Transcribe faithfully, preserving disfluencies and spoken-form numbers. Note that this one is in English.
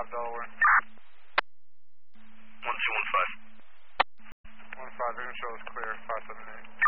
five, Delaware. one two one five. one five, vision show is clear, five seven eight.